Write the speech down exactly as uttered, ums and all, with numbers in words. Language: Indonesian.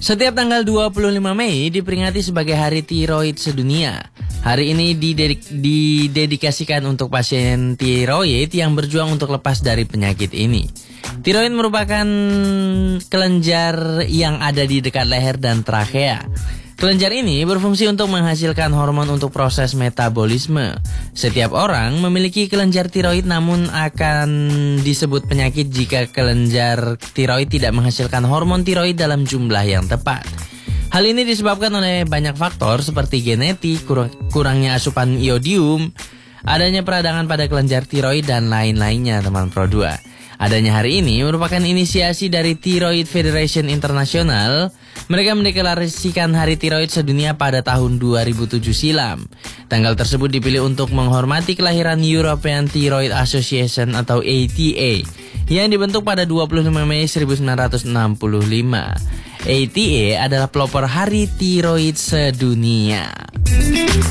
Setiap tanggal dua puluh lima Mei diperingati sebagai Hari Tiroid Sedunia. Hari ini didedik- didedikasikan untuk pasien tiroid yang berjuang untuk lepas dari penyakit ini. Tiroid merupakan kelenjar yang ada di dekat leher dan trakea. Kelenjar ini berfungsi untuk menghasilkan hormon untuk proses metabolisme. Setiap orang memiliki kelenjar tiroid namun akan disebut penyakit jika kelenjar tiroid tidak menghasilkan hormon tiroid dalam jumlah yang tepat. Hal ini disebabkan oleh banyak faktor seperti genetik, kurang, kurangnya asupan iodium, adanya peradangan pada kelenjar tiroid dan lain-lainnya teman Pro dua. Adanya hari ini merupakan inisiasi dari Thyroid Federation International. Mereka mendeklarasikan Hari Tiroid Sedunia pada tahun dua ribu tujuh silam. Tanggal tersebut dipilih untuk menghormati kelahiran European Thyroid Association atau A T A yang dibentuk pada dua puluh lima Mei seribu sembilan ratus enam puluh lima. A T A adalah pelopor Hari Tiroid Sedunia.